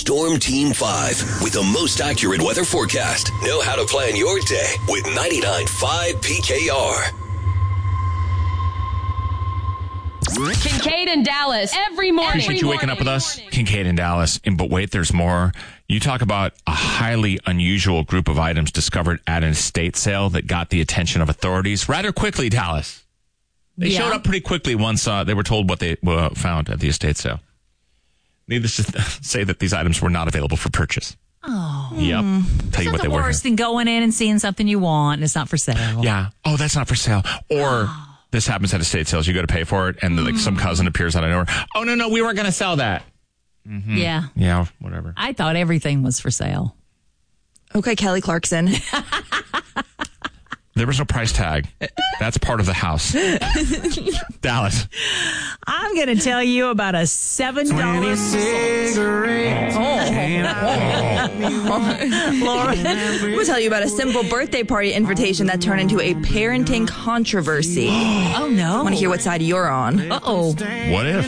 Storm Team 5 with the most accurate weather forecast. Know how to plan your day with 99.5 PKR. Kincaid and Dallas every morning. Appreciate you waking up with us, Kincaid and Dallas. But wait, there's more. You talk about a highly unusual group of items discovered at an estate sale that got the attention of authorities rather quickly, Dallas. They showed up pretty quickly once they were told what they found at the estate sale. Needless to say that these items were not available for purchase. Oh. Yep. Tell you what they were. It's worse than going in and seeing something you want and it's not for sale. Yeah. Oh, that's not for sale. Or this happens at estate sales. You go to pay for it and like some cousin appears out of nowhere. Oh, no, we weren't going to sell that. Mm-hmm. Yeah. Yeah, whatever. I thought everything was for sale. Okay, Kelly Clarkson. There was no price tag. That's part of the house. Dallas. I'm going to tell you about a $7 cigarette. Laura, we'll tell you about a simple birthday party invitation that turned into a parenting controversy. Oh, no. Want to hear what side you're on? Uh-oh. What if?